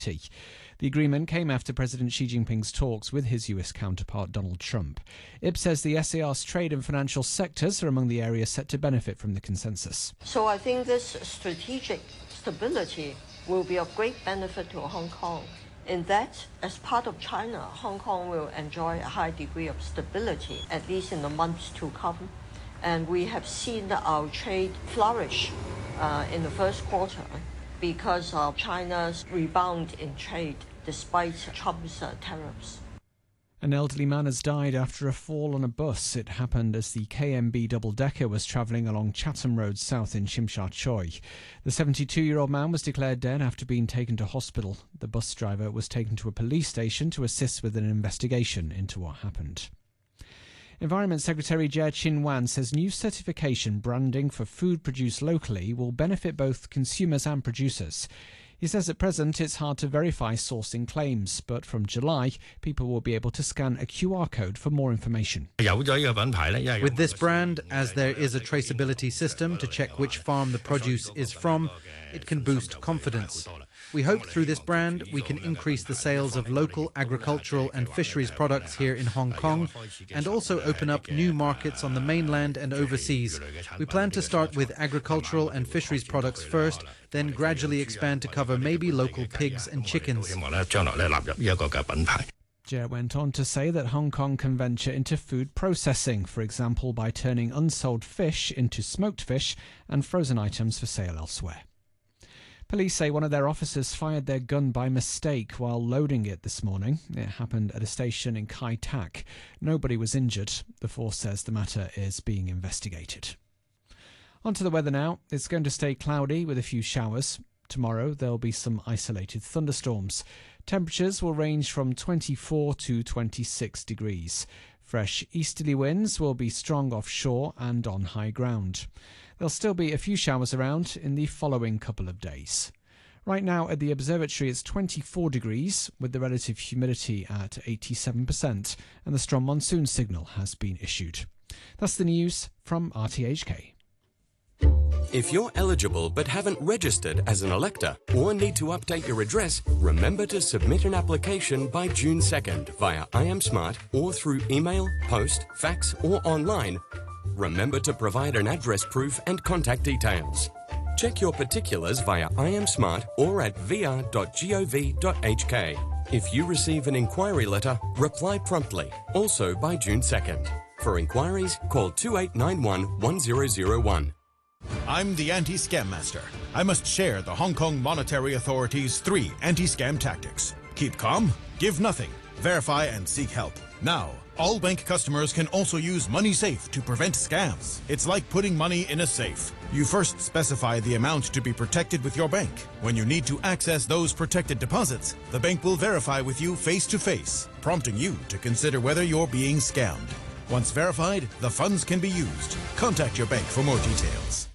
The agreement came after President Xi Jinping's talks with his US counterpart Donald Trump. Ip says the SAR's trade and financial sectors are among the areas set to benefit from the consensus. So I think this strategic stability will be of great benefit to Hong Kong. In that, as part of China, Hong Kong will enjoy a high degree of stability, at least in the months to come. And we have seen our trade flourish in the first quarter because of China's rebound in trade despite Trump's tariffs. An elderly man has died after a fall on a bus. It happened as the KMB double-decker was travelling along Chatham Road South in Shim Sha Tsui. The 72-year-old man was declared dead after being taken to hospital. The bus driver was taken to a police station to assist with an investigation into what happened. Environment Secretary Jie Qin-wan says new certification branding for food produced locally will benefit both consumers and producers. He says at present it's hard to verify sourcing claims, but from July, people will be able to scan a QR code for more information. With this brand, as there is a traceability system to check which farm the produce is from, it can boost confidence. We hope through this brand we can increase the sales of local agricultural and fisheries products here in Hong Kong and also open up new markets on the mainland and overseas. We plan to start with agricultural and fisheries products first, then gradually expand to cover maybe local pigs and chickens. Jie went on to say that Hong Kong can venture into food processing, for example by turning unsold fish into smoked fish and frozen items for sale elsewhere. Police say one of their officers fired their gun by mistake while loading it this morning. It happened at a station in Kai Tak. Nobody was injured. The force says the matter is being investigated. On to the weather now. It's going to stay cloudy with a few showers. Tomorrow there'll be some isolated thunderstorms. Temperatures will range from 24 to 26 degrees. Fresh easterly winds will be strong offshore and on high ground. There'll still be a few showers around in the following couple of days. Right now at the observatory it's 24 degrees with the relative humidity at 87% and the strong monsoon signal has been issued. That's the news from RTHK. If you're eligible but haven't registered as an elector or need to update your address, remember to submit an application by June 2nd via iAmSmart or through email, post, fax or online. Remember to provide an address proof and contact details. Check your particulars via iAmSmart or at vr.gov.hk. If you receive an inquiry letter, reply promptly, also by June 2nd. For inquiries, call 2891 1001. I'm the Anti-Scam Master. I must share the Hong Kong Monetary Authority's 3 anti-scam tactics. Keep calm, give nothing, verify and seek help. Now, all bank customers can also use MoneySafe to prevent scams. It's like putting money in a safe. You first specify the amount to be protected with your bank. When you need to access those protected deposits, the bank will verify with you face-to-face, prompting you to consider whether you're being scammed. Once verified, the funds can be used. Contact your bank for more details.